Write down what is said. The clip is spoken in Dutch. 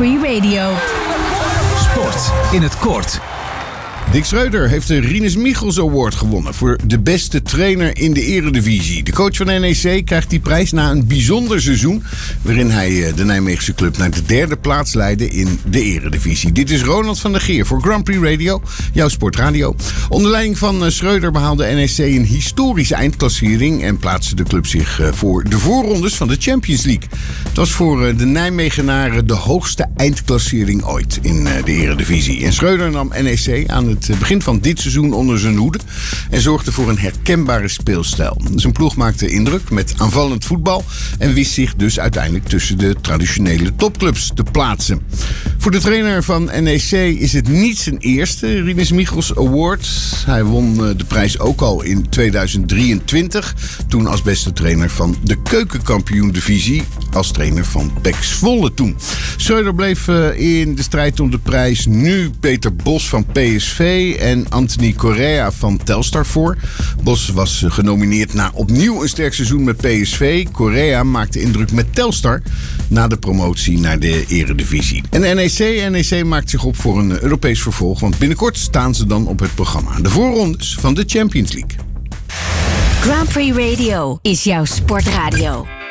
Prix Radio. Sport in het kort. Dick Schreuder heeft de Rinus Michels Award gewonnen voor de beste trainer in de Eredivisie. De coach van NEC krijgt die prijs na een bijzonder seizoen, waarin hij de Nijmeegse club naar de 3e plaats leidde in de Eredivisie. Dit is Ronald van der Geer voor Grand Prix Radio, jouw sportradio. Onder leiding van Schreuder behaalde NEC een historische eindklassering en plaatste de club zich voor de voorrondes van de Champions League. Het was voor de Nijmegenaren de hoogste eindklassering ooit in de Eredivisie. En Schreuder nam NEC aan het begin van dit seizoen onder zijn hoede en zorgde voor een herkenbare speelstijl. Zijn ploeg maakte indruk met aanvallend voetbal en wist zich dus uiteindelijk tussen de traditionele topclubs te plaatsen. Voor de trainer van NEC is het niet zijn eerste Rinus Michels Award. Hij won de prijs ook al in 2023, toen als beste trainer van de keukenkampioen-divisie, als trainer van PEC Zwolle toen. Schreuder bleef in de strijd om de prijs nu Peter Bos van PSV en Anthony Correa van Telstar voor. Bos was genomineerd na opnieuw een sterk seizoen met PSV. Correa maakte indruk met Telstar na de promotie naar de Eredivisie. En NEC maakt zich op voor een Europees vervolg, want binnenkort staan ze dan op het programma. De voorrondes van de Champions League. Grand Prix Radio is jouw sportradio.